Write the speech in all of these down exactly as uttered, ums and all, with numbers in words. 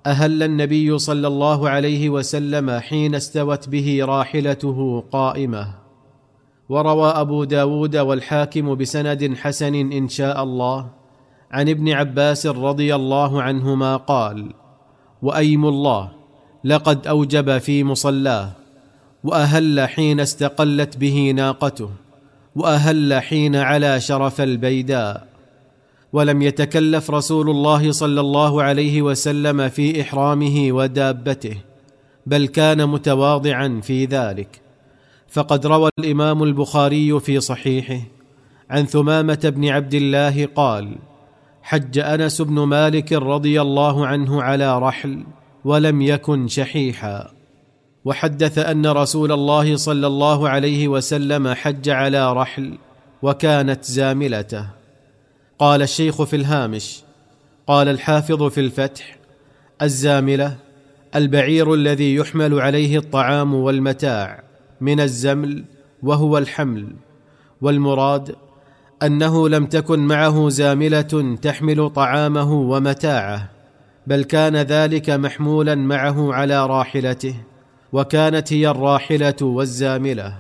أهل النبي صلى الله عليه وسلم حين استوت به راحلته قائمة. وروى أبو داود والحاكم بسند حسن إن شاء الله عن ابن عباس رضي الله عنهما قال: وأيم الله لقد أوجب في مصلاه، وأهل حين استقلت به ناقته، وأهل حين على شرف البيداء. ولم يتكلف رسول الله صلى الله عليه وسلم في إحرامه ودابته، بل كان متواضعا في ذلك. فقد روى الإمام البخاري في صحيحه عن ثمامة بن عبد الله قال: حج أنس بن مالك رضي الله عنه على رحل ولم يكن شحيحا. وحدث أن رسول الله صلى الله عليه وسلم حج على رحل وكانت زاملته. قال الشيخ في الهامش: قال الحافظ في الفتح: الزاملة البعير الذي يحمل عليه الطعام والمتاع من الزمل وهو الحمل، والمراد أنه لم تكن معه زاملة تحمل طعامه ومتاعه، بل كان ذلك محمولا معه على راحلته، وكانت هي الراحلة والزاملة.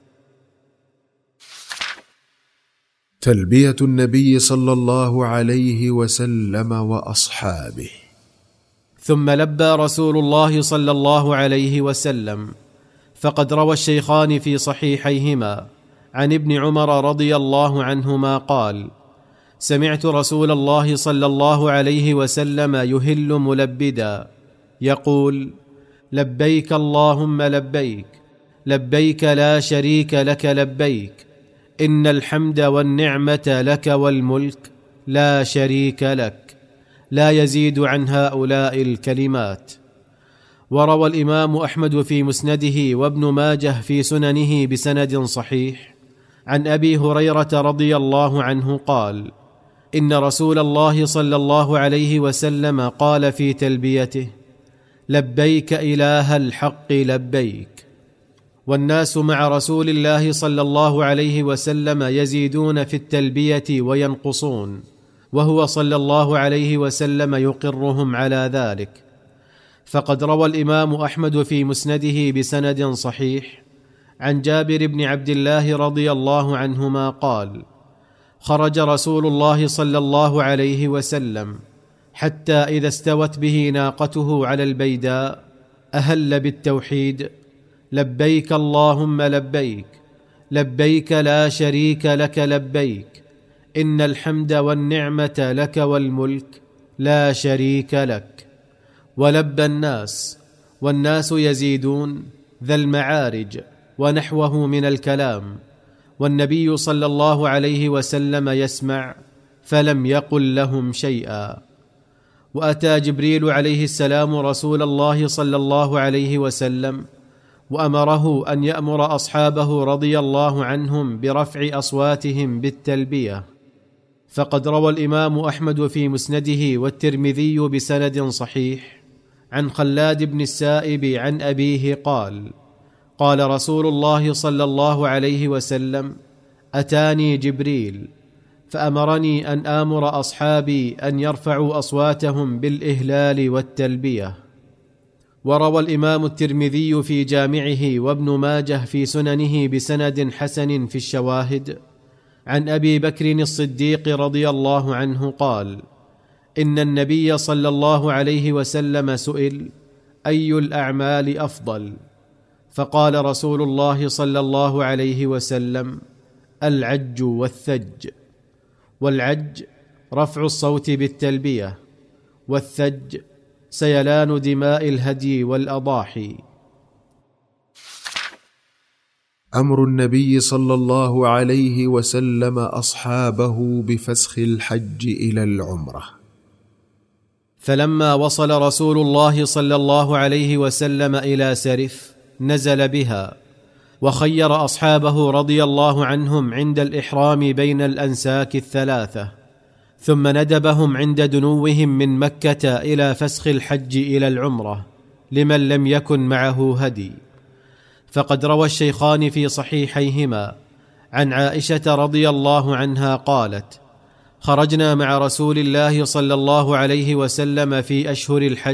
تلبية النبي صلى الله عليه وسلم وأصحابه. ثم لبى رسول الله صلى الله عليه وسلم، فقد روى الشيخان في صحيحيهما عن ابن عمر رضي الله عنهما قال: سمعت رسول الله صلى الله عليه وسلم يهل ملبدا يقول: لبيك اللهم لبيك، لبيك لا شريك لك لبيك، إن الحمد والنعمة لك والملك لا شريك لك، لا يزيد عن هؤلاء الكلمات. وروى الإمام أحمد في مسنده وابن ماجه في سننه بسند صحيح عن أبي هريرة رضي الله عنه قال: إن رسول الله صلى الله عليه وسلم قال في تلبيته: لبيك إله الحق لبيك. والناس مع رسول الله صلى الله عليه وسلم يزيدون في التلبية وينقصون، وهو صلى الله عليه وسلم يقرهم على ذلك. فقد روى الإمام أحمد في مسنده بسند صحيح عن جابر بن عبد الله رضي الله عنهما قال: خرج رسول الله صلى الله عليه وسلم حتى إذا استوت به ناقته على البيداء أهل بالتوحيد: لبيك اللهم لبيك، لبيك لا شريك لك لبيك، إن الحمد والنعمة لك والملك لا شريك لك. ولبى الناس، والناس يزيدون ذا المعارج ونحوه من الكلام، والنبي صلى الله عليه وسلم يسمع فلم يقل لهم شيئا. وأتى جبريل عليه السلام رسول الله صلى الله عليه وسلم وأمره أن يأمر أصحابه رضي الله عنهم برفع أصواتهم بالتلبية. فقد روى الإمام أحمد في مسنده والترمذي بسند صحيح عن خلاد بن السائب عن أبيه قال: قال رسول الله صلى الله عليه وسلم: أتاني جبريل فأمرني أن آمر أصحابي أن يرفعوا أصواتهم بالإهلال والتلبية. وروى الإمام الترمذي في جامعه وابن ماجه في سننه بسند حسن في الشواهد عن أبي بكر الصديق رضي الله عنه قال: إن النبي صلى الله عليه وسلم سئل: أي الأعمال أفضل؟ فقال رسول الله صلى الله عليه وسلم: العج والثج. والعج رفع الصوت بالتلبية، والثج سيلان دماء الهدي والأضاحي. أمر النبي صلى الله عليه وسلم أصحابه بفسخ الحج إلى العمرة. فلما وصل رسول الله صلى الله عليه وسلم إلى سرف نزل بها، وخير أصحابه رضي الله عنهم عند الإحرام بين الأنساك الثلاثة، ثم ندبهم عند دنوهم من مكة إلى فسخ الحج إلى العمرة لمن لم يكن معه هدي. فقد روى الشيخان في صحيحيهما عن عائشة رضي الله عنها قالت: خرجنا مع رسول الله صلى الله عليه وسلم في أشهر الحج